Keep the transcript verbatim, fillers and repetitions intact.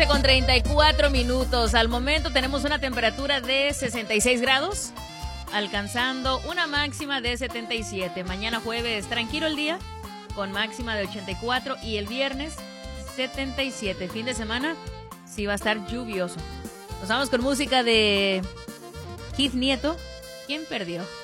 con treinta y cuatro minutos. Al momento tenemos una temperatura de sesenta y seis grados, alcanzando una máxima de setenta y siete. Mañana jueves, tranquilo el día, con máxima de ochenta y cuatro. Y el viernes, setenta y siete. Fin de semana, sí va a estar lluvioso. Nos vamos con música de Keith Nieto. ¿Quién perdió?